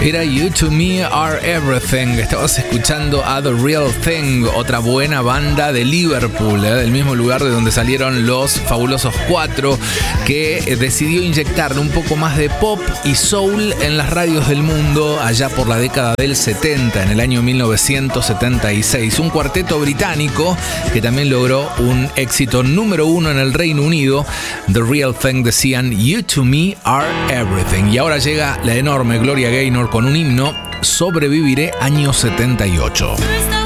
Era You To Me Are Everything. Estabas escuchando a The Real Thing, otra buena banda de Liverpool, del mismo lugar de donde salieron los Fabulosos 4, que decidió inyectarle un poco más de pop y soul en las radios del mundo allá por la década del 70, en el año 1976. Un cuarteto británico que también logró un éxito número 1 en el Reino Unido. The Real Thing decían You To Me Are Everything. Y ahora llega la enorme Gloria Gaynor con un himno, Sobreviviré, año 78.